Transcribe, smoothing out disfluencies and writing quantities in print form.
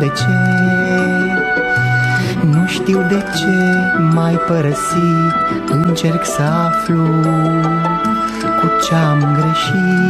de ce, nu știu de ce m-ai părăsit. Încerc să aflu cu ce-am greșit.